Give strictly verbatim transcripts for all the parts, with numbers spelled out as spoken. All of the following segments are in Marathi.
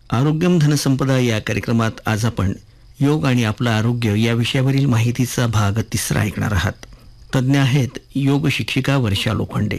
आरोग्यम धनसंपदा या कार्यक्रमात आज आपण योग आणि आपलं आरोग्य या विषयावरील माहितीचा भाग तिसरा ऐकणार आहात. तज्ज्ञ आहेत योग शिक्षिका वर्षा लोखंडे.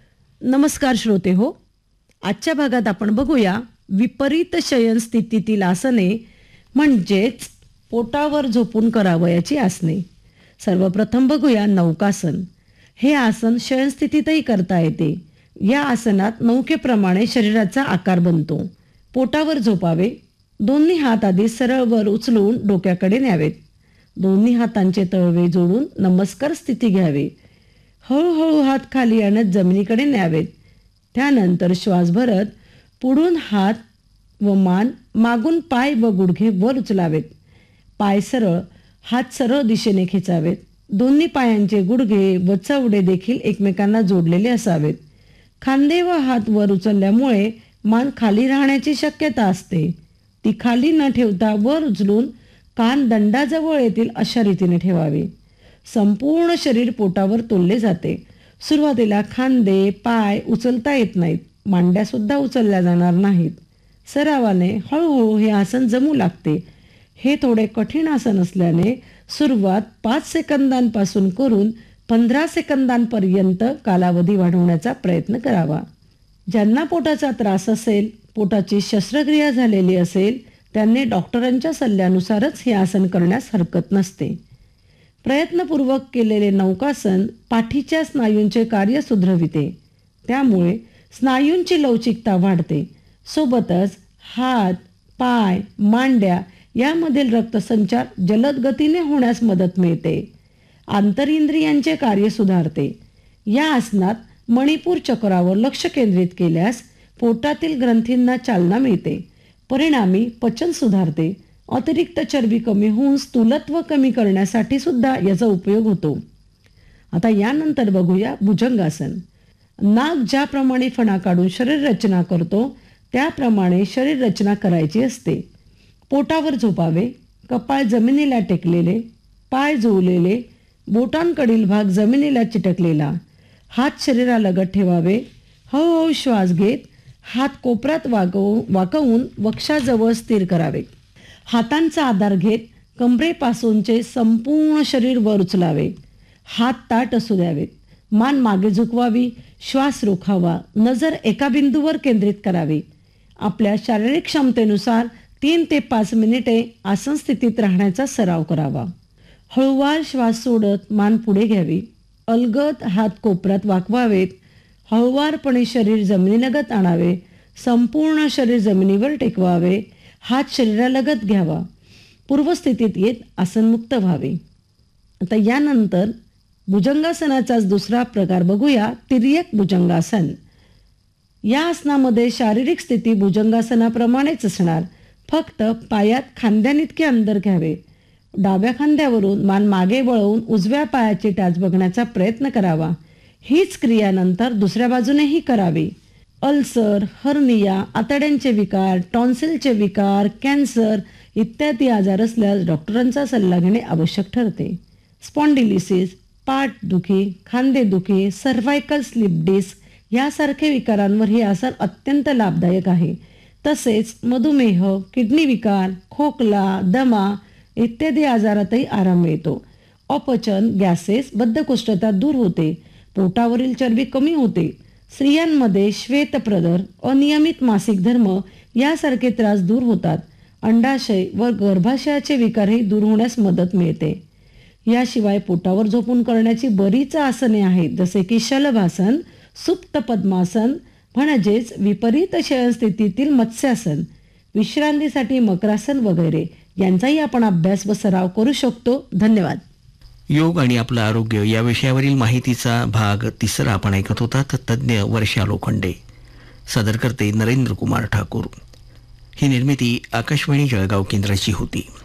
नमस्कार श्रोते हो. आजच्या भागात आपण बघूया विपरीत शयन स्थितीतील आसने म्हणजेच पोटावर झोपून करावयाची आसने. सर्वप्रथम बघूया नौकासन. हे आसन शयनस्थितीतही करता येते. या आसनात नौकेप्रमाणे शरीराचा आकार बनतो. पोटावर झोपावे. दोन्ही हात आधी सरळ वर उचलून डोक्याकडे न्यावेत. दोन्ही हातांचे तळवे जोडून नमस्कार स्थिती घ्यावे. हळूहळू हात खाली आणत जमिनीकडे न्यावेत. त्यानंतर श्वास भरत पुढून हात व मान, मागून पाय व गुडघे वर उचलावेत. पाय सरळ, हात सरळ दिशेने खेचावेत. दोन्ही पायांचे गुडघे व चवडे देखील एकमेकांना जोडलेले असावेत. खांदे व हात वर उचलल्यामुळे मान खाली राहण्याची शक्यता असते. ती खाली न ठेवता वर उचलून कान दंडाजवळ येतील अशा रीतीने ठेवावे. संपूर्ण शरीर पोटावर तोलले जाते. सुरुवातीला खांदे, पाय उचलता येत नाहीत. मांड्यासुद्धा उचलल्या जाणार नाहीत. सरावाने हळूहळू हे आसन जमू लागते. हे थोडे कठीण आसन असल्याने सुरुवात पाच सेकंदांपासून करून पंधरा सेकंदांपर्यंत कालावधी वाढवण्याचा प्रयत्न करावा. ज्यांना पोटाचा त्रास असेल, पोटाची शस्त्रक्रिया झालेली असेल, त्यांनी डॉक्टरांच्या सल्ल्यानुसारच हे आसन करण्यास हरकत नसते. प्रयत्नपूर्वक केलेले नौकासन पाठीच्या स्नायूंचे कार्य सुधरविते. त्यामुळे स्नायूंची लवचिकता वाढते. सोबतच हात, पाय, मांड्या यामधील रक्तसंचार जलद गतीने होण्यास मदत मिळते. आंतरिंद्रियांचे कार्य सुधारते. या आसनात मणिपूर चक्रावर लक्ष केंद्रित केल्यास पोटातील ग्रंथींना चालना मिळते. परिणामी पचन सुधारते. अतिरिक्त चरबी कमी होऊन स्थूलत्व कमी करण्यासाठी सुद्धा याचा उपयोग होतो. आता यानंतर बघूया भुजंगासन. नाक ज्याप्रमाणे फणा काढून शरीर रचना करतो त्याप्रमाणे शरीर रचना करायची असते. पोटावर झोपावे. कपाळ जमिनीला टेकलेले, पाय जोडलेले, बोटांकडील भाग जमिनीला चिटकलेला. हात शरीरालगत ठेवावे. हळूहळू श्वास घेत हात कोपऱ्यात वाकवून वाकवून वक्षाजवळ स्थिर करावे. हातांचा आधार घेत कमरेपासूनचे संपूर्ण शरीर वर उचलावे. हात ताठ असू द्यावेत. मान मागे झुकवावी. श्वास रोखावा. नजर एका बिंदूवर केंद्रित करावी. आपल्या शारीरिक क्षमतेनुसार तीन ते पाच मिनिटे आसन स्थितीत राहण्याचा सराव करावा. हळूवार श्वास सोडत मान पुढे घ्यावी. अलगद हात कोपऱ्यात वाकवावेत. हळूवारपणे शरीर जमिनीलगत आणावे. संपूर्ण शरीर जमिनीवर टेकवावे. हात शरीरालगत घ्यावा. पूर्वस्थितीत येत आसनमुक्त व्हावे. आता यानंतर भुजंगासनाचाच दुसरा प्रकार बघूया, तिर्यक भुजंगासन. या आसनामध्ये शारीरिक स्थिती भुजंगासनाप्रमाणेच असणार. फक्त पायात खांद्यानितके अंतर घ्यावे. डाव्या खांद्यावरून मान मागे वळवून उजव्या पायाची टाच बघण्याचा प्रयत्न करावा. हीच क्रिया नंतर दुसऱ्या बाजूनेही करावी. अल्सर, हर्निया, आतड्यांचे विकार, टॉन्सिलचे विकार, कॅन्सर इत्यादी आजार असल्यास डॉक्टरांचा सल्ला घेणे आवश्यक ठरते. स्पॉन्डिलिसिस, पाठदुखी, खांदेदुखी, सर्व्हायकल स्लिप डिस्क यासारखे विकारांवर हे आसन अत्यंत लाभदायक आहे. तसेच मधुमेह, किडनी विकार, खोकला, दमा इत्यादी आजारातही आराम मिळतो. अपचन, गॅसेस, बद्धकोष्ठता दूर होते. पोटावरील चरबी कमी होते. स्त्रियांमध्ये श्वेतप्रदर, अनियमित मासिक धर्म यासारखे त्रास दूर होतात. अंडाशय व गर्भाशयाचे विकारही दूर होण्यास मदत मिळते. याशिवाय पोटावर झोपून करण्याची बरीच आसने आहेत, जसे की शलभासन, सुप्त पद्मासन म्हणजेच विपरीत शयनस्थितीतील मत्स्यासन, विश्रांतीसाठी मकरासन वगैरे यांचाही आपण अभ्यास व सराव करू शकतो. धन्यवाद. योग आणि आपलं आरोग्य या विषयावरील माहितीचा भाग तिसरा आपण ऐकत होता. तज्ज्ञ वर्षा लोखंडे. सादर करते नरेंद्र कुमार ठाकूर. ही निर्मिती आकाशवाणी जळगाव केंद्राची होती.